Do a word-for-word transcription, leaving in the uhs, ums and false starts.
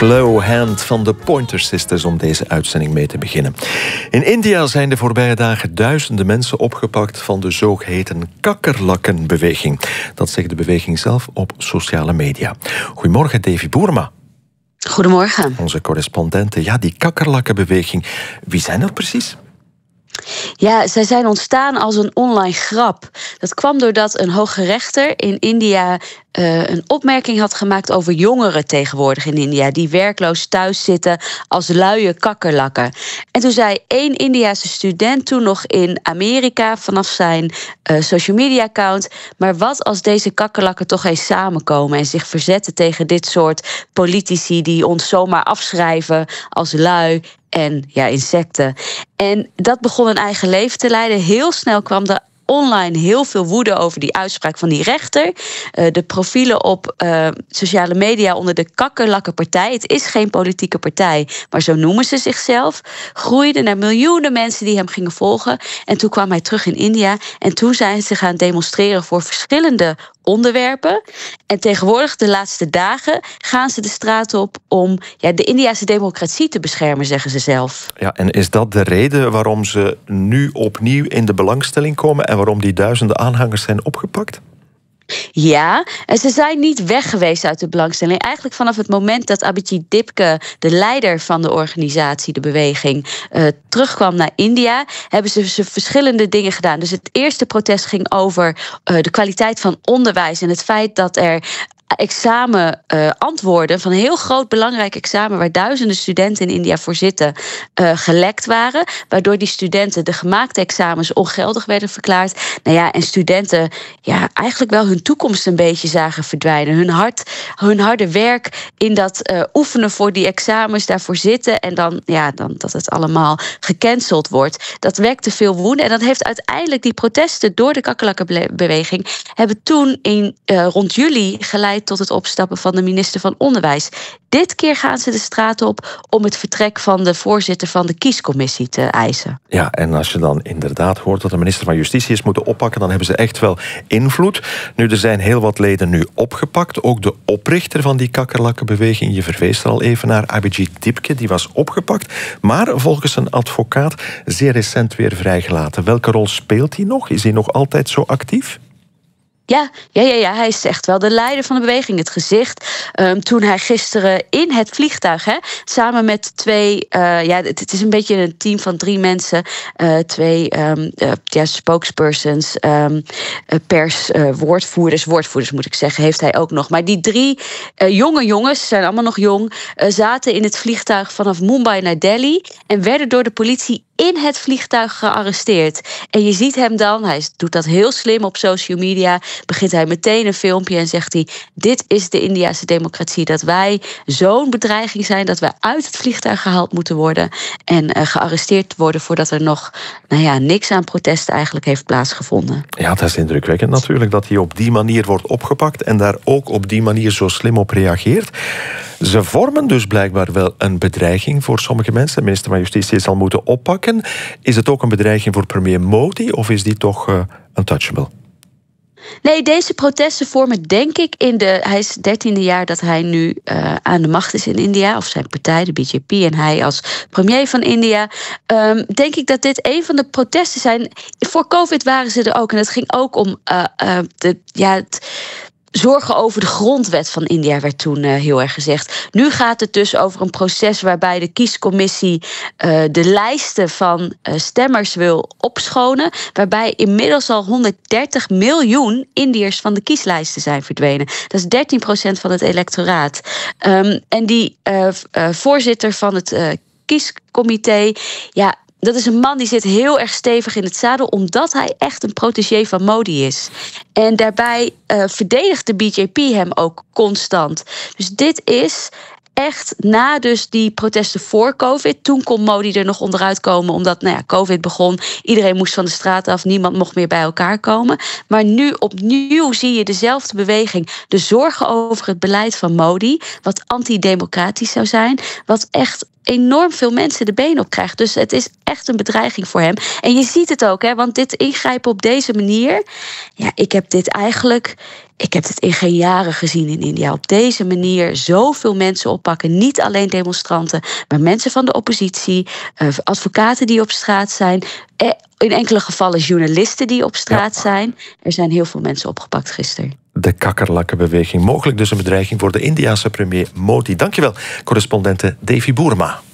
Slow Hand van de Pointer Sisters om deze uitzending mee te beginnen. In India zijn de voorbije dagen duizenden mensen opgepakt van de zogeheten kakkerlakkenbeweging. Dat zegt de beweging zelf op sociale media. Goedemorgen, Davy Boerma. Goedemorgen. Onze correspondenten. Ja, die kakkerlakkenbeweging, wie zijn dat precies? Ja, zij zijn ontstaan als een online grap. Dat kwam doordat een hoge rechter in India uh, een opmerking had gemaakt over jongeren tegenwoordig in India, die werkloos thuis zitten als luie kakkerlakken. En toen zei één Indiase student toen nog in Amerika vanaf zijn uh, social media account: maar wat als deze kakkerlakken toch eens samenkomen en zich verzetten tegen dit soort politici die ons zomaar afschrijven als lui en ja, insecten. En dat begon een eigen leven te leiden. Heel snel kwam er online heel veel woede over die uitspraak van die rechter. Uh, de profielen op uh, sociale media onder de Kakkerlakkenpartij, het is geen politieke partij, maar zo noemen ze zichzelf, groeiden naar miljoenen mensen die hem gingen volgen. En toen kwam hij terug in India en toen zijn ze gaan demonstreren voor verschillende onderwerpen. En tegenwoordig, de laatste dagen, gaan ze de straat op om ja, de Indiase democratie te beschermen, zeggen ze zelf. Ja, en is dat de reden waarom ze nu opnieuw in de belangstelling komen en waarom die duizenden aanhangers zijn opgepakt? Ja, en ze zijn niet weg geweest uit de belangstelling. Eigenlijk vanaf het moment dat Abhijit Dipke, de leider van de organisatie, de beweging, uh, terugkwam naar India, hebben ze, ze verschillende dingen gedaan. Dus het eerste protest ging over uh, de kwaliteit van onderwijs en het feit dat er examenantwoorden uh, van een heel groot belangrijk examen waar duizenden studenten in India voor zitten uh, gelekt waren, waardoor die studenten de gemaakte examens ongeldig werden verklaard. Nou ja, en studenten ja, eigenlijk wel hun toekomst een beetje zagen verdwijnen. Hun, hard, hun harde werk in dat uh, oefenen voor die examens, daarvoor zitten en dan, ja, dan dat het allemaal gecanceld wordt. Dat wekte veel woede en dat heeft uiteindelijk die protesten door de kakkerlakkenbeweging hebben toen in uh, rond juli geleid tot het opstappen van de minister van Onderwijs. Dit keer gaan ze de straat op om het vertrek van de voorzitter van de kiescommissie te eisen. Ja, en als je dan inderdaad hoort dat de minister van Justitie is moeten oppakken, dan hebben ze echt wel invloed. Nu, er zijn heel wat leden nu opgepakt. Ook de oprichter van die kakkerlakkenbeweging, je verwees er al even naar, Abhijit Dipke, die was opgepakt, maar volgens een advocaat zeer recent weer vrijgelaten. Welke rol speelt hij nog? Is hij nog altijd zo actief? Ja, ja, ja, ja, hij is echt wel de leider van de beweging, het gezicht. Um, toen hij gisteren in het vliegtuig, hè, samen met twee, uh, ja, het, het is een beetje een team van drie mensen, uh, twee um, uh, ja, spokespersons, um, uh, pers, uh, woordvoerders, woordvoerders moet ik zeggen, heeft hij ook nog. Maar die drie uh, jonge jongens, zijn allemaal nog jong, uh, zaten in het vliegtuig vanaf Mumbai naar Delhi en werden door de politie in het vliegtuig gearresteerd. En je ziet hem dan, hij doet dat heel slim op social media, begint hij meteen een filmpje en zegt hij: dit is de Indiase democratie, dat wij zo'n bedreiging zijn dat wij uit het vliegtuig gehaald moeten worden en uh, gearresteerd worden voordat er nog nou ja, niks aan protesten eigenlijk heeft plaatsgevonden. Ja, dat is indrukwekkend natuurlijk dat hij op die manier wordt opgepakt en daar ook op die manier zo slim op reageert. Ze vormen dus blijkbaar wel een bedreiging voor sommige mensen. De minister van Justitie zal moeten oppakken. Is het ook een bedreiging voor premier Modi of is die toch uh, untouchable? Nee, deze protesten vormen denk ik in de... Hij is het dertiende jaar dat hij nu uh, aan de macht is in India, of zijn partij, de B J P, en hij als premier van India. Um, denk ik dat dit een van de protesten zijn. Voor COVID waren ze er ook en het ging ook om uh, uh, de, ja, het zorgen over de grondwet van India, werd toen uh, heel erg gezegd. Nu gaat het dus over een proces waarbij de kiescommissie uh, de lijsten van uh, stemmers wil opschonen, waarbij inmiddels al honderddertig miljoen Indiërs van de kieslijsten zijn verdwenen. Dat is dertien procent van het electoraat. Um, en die uh, uh, voorzitter van het uh, kiescomité, ja, dat is een man die zit heel erg stevig in het zadel, omdat hij echt een protégé van Modi is. En daarbij uh, verdedigt de B J P hem ook constant. Dus dit is echt na dus die protesten voor COVID. Toen kon Modi er nog onderuit komen, omdat nou ja, COVID begon. Iedereen moest van de straat af, niemand mocht meer bij elkaar komen. Maar nu opnieuw zie je dezelfde beweging. De zorgen over het beleid van Modi, wat antidemocratisch zou zijn, wat echt enorm veel mensen de been op krijgt. Dus het is echt een bedreiging voor hem. En je ziet het ook, hè, want dit ingrijpen op deze manier, ja, ik heb dit eigenlijk ik heb het in geen jaren gezien in India. Op deze manier zoveel mensen oppakken. Niet alleen demonstranten, maar mensen van de oppositie, uh, advocaten die op straat zijn, in enkele gevallen journalisten die op straat ja. zijn. Er zijn heel veel mensen opgepakt gisteren. De kakkerlakkenbeweging. Mogelijk dus een bedreiging voor de Indiase premier Modi. Dankjewel, correspondente Davy Boerma.